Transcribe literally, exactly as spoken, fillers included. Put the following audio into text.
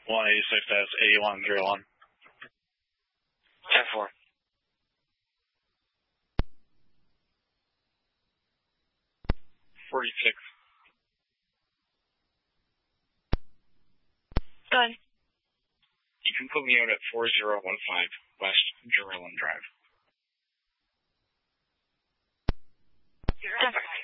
one eighty-six, that's eighty-one three oh one. ten four. forty-six. Good. You can put me out at four zero one five West Jerrilyn Drive. Yes.